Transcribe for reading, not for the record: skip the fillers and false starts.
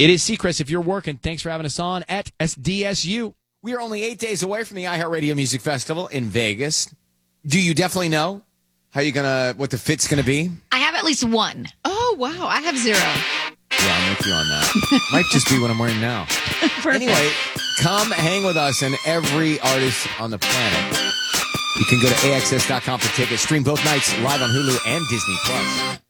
It is Seacrest. If you're working, thanks for having us on at SDSU. We are only 8 days away from the iHeartRadio Music Festival in Vegas. Do you definitely know what the fit's gonna be? I have at least one. Oh, wow. I have 0. Yeah, I'm with you on that. Might just be what I'm wearing now. Anyway, come hang with us and every artist on the planet. You can go to AXS.com for tickets. Stream both nights live on Hulu and Disney+.